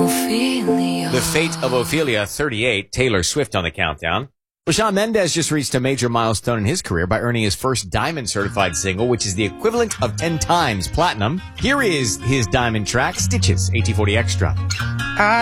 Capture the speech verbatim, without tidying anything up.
Ophelia. The Fate of Ophelia, thirty-eight. Taylor Swift on the countdown. Well, Shawn Mendes just reached a major milestone in his career by earning his first Diamond certified single, which is the equivalent of ten times platinum. Here is his Diamond track, Stitches, A T forty Extra. I